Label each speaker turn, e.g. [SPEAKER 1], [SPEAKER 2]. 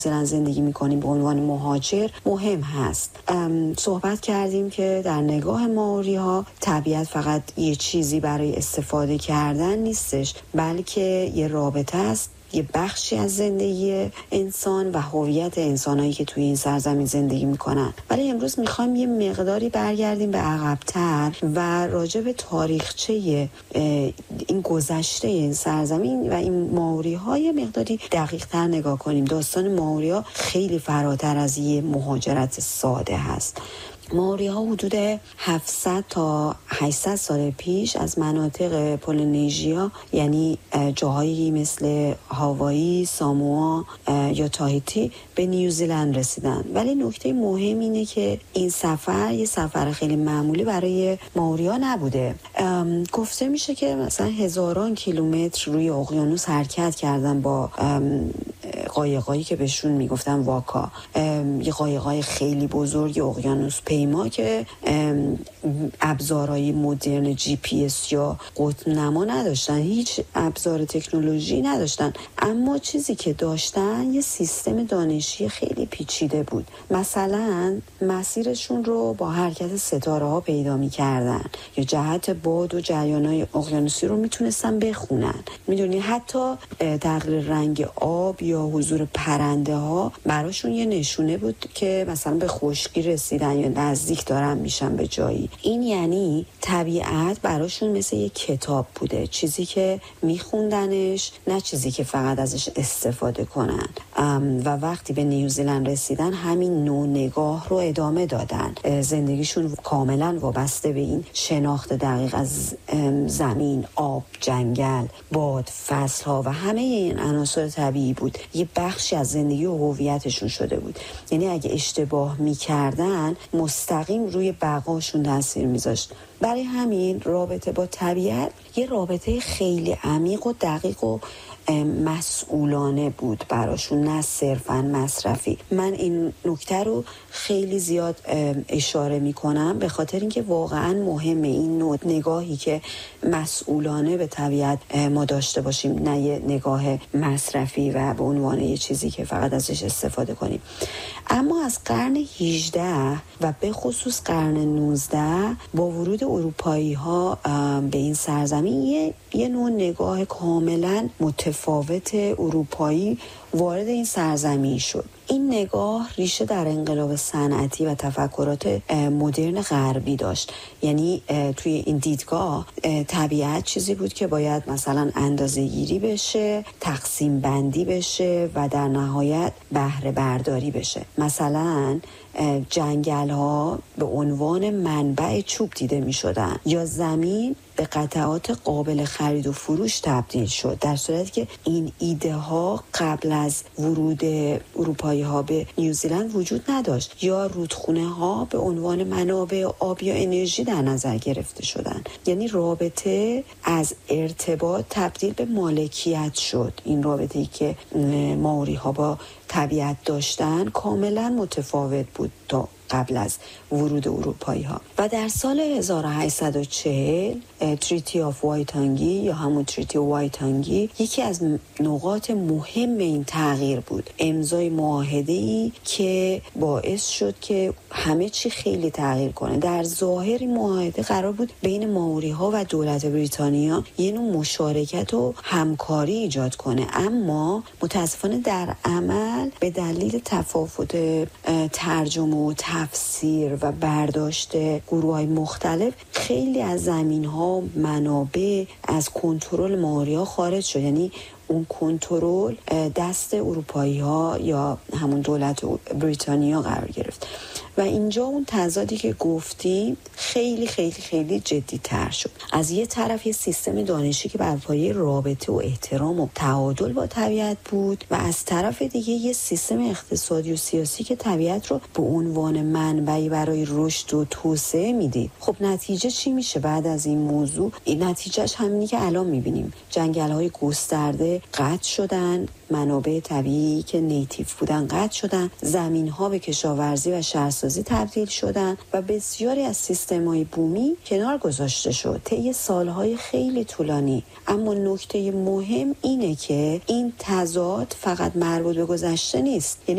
[SPEAKER 1] زندگی میکنیم به عنوان مهاجر مهم هست. صحبت کردیم که در نگاه مائوری ها طبیعت فقط یه چیزی برای استفاده کردن نیستش، بلکه یه رابطه است، یه بخشی از زندگی انسان و هویت انسانایی که توی این سرزمین زندگی میکنن. ولی امروز میخوایم یه مقداری برگردیم به عقب‌تر و راجع به تاریخچه این گذشته این سرزمین و این مائوری ها یه مقداری دقیق تر نگاه کنیم. داستان مائوری ها خیلی فراتر از یه مهاجرت ساده هست. مائوری ها حدود 700 تا 800 سال پیش از مناطق پولینزیا، یعنی جاهایی مثل هاوایی، ساموا یا تاهیتی به نیوزیلند رسیدن. ولی نکته مهم اینه که این سفر یه سفر خیلی معمولی برای مائوری ها نبوده. گفته میشه که مثلا هزاران کیلومتر روی اقیانوس حرکت کردن با قایقایی که بهشون میگفتن واکا، یه قایقای خیلی بزرگ اقیانوس پیما که ابزارهای مدرن جی پی اس یا قطب نما نداشتن، هیچ ابزار تکنولوژی نداشتن، اما چیزی که داشتن یه سیستم دانشی خیلی پیچیده بود. مثلا مسیرشون رو با حرکت ستاره ها پیدا میکردن یا جهت باد و جریانهای اقیانوسی رو میتونستن بخونن. میدونی حتی تغییر رنگ آب یا حضور پرنده ها براشون یه نشونه بود که مثلا به خشکی رسیدن یا نزدیک دارن میشن به جایی. این یعنی طبیعت براشون مثل یه کتاب بوده، چیزی که میخوندنش، نه چیزی که فقط ازش استفاده کنن. و وقتی به نیوزیلند رسیدن همین نوع نگاه رو ادامه دادن. زندگیشون کاملا وابسته به این شناخت دقیق از زمین، آب، جنگل، باد، فصلها و همه این عناصر طبیعی بود. یه بخشی از زندگی و هویتشون شده بود. یعنی اگه اشتباه میکردن مستقیم روی بقاشون تاثیر میذاشت. برای همین رابطه با طبیعت یه رابطه خیلی عمیق و دقیق و مسئولانه بود براشون، نه صرفاً مصرفی. من این نکته رو خیلی زیاد اشاره میکنم به خاطر اینکه واقعاً مهمه این نوع نگاهی که مسئولانه به طبیعت ما داشته باشیم، نه یه نگاه مصرفی و به عنوان یه چیزی که فقط ازش استفاده کنیم. اما از قرن 18 و به خصوص قرن 19 با ورود اروپایی ها به این سرزمین یه نوع نگاه کاملا متفاوت اروپایی وارد این سرزمین شد. این نگاه ریشه در انقلاب صنعتی و تفکرات مدرن غربی داشت. یعنی توی این دیدگاه طبیعت چیزی بود که باید مثلا اندازه‌گیری بشه، تقسیم بندی بشه و در نهایت بهره برداری بشه. مثلا جنگل ها به عنوان منبع چوب دیده می شدن یا زمین به قطعات قابل خرید و فروش تبدیل شد، در صورتی که این ایده ها قبل از ورود اروپایی ها به نیوزیلند وجود نداشت. یا رودخونه ها به عنوان منابع آب یا انرژی در نظر گرفته شدن. یعنی رابطه از ارتباط تبدیل به مالکیت شد. این رابطه‌ای که مائوری ها با طبیعت داشتن کاملا متفاوت بود تا قبل از ورود اروپایی ها. و در سال 1840 تریتی آف وایتانگی یا همون تریتی وایتانگی یکی از نقاط مهم این تغییر بود. امضای معاهده‌ای که باعث شد که همه چی خیلی تغییر کنه. در ظاهر این معاهده قرار بود بین مائوری ها و دولت بریتانیا یه نوع مشارکت و همکاری ایجاد کنه، اما متاسفانه در عمل به دلیل تفاوت ترجمه و تفسیر و برداشت گروه‌های مختلف خیلی از زمین‌ها، منابع از کنترل مائوری‌ها خارج شد. یعنی اون کنترل دست اروپایی‌ها یا همون دولت بریتانیا قرار گرفت و اینجا اون تضادی که گفتیم خیلی خیلی خیلی جدی‌تر شد. از یه طرف یه سیستم دانشی که بر پایه رابطه و احترام و تعادل با طبیعت بود و از طرف دیگه یه سیستم اقتصادی و سیاسی که طبیعت رو به عنوان منبعی برای رشد و توسعه میدید. خب نتیجه چی میشه بعد از این موضوع؟ این نتیجهش همینی که الان میبینیم. جنگل‌های گسترده که قطع شدن، منابع طبیعی که نیتیو بودن قطع شدن، زمین‌ها به کشاورزی و شهرسازی تبدیل شدن و بسیاری از سیستم‌های بومی کنار گذاشته شد طی سال‌های خیلی طولانی. اما نکته مهم اینه که این تضاد فقط مربوط به گذشته نیست. یعنی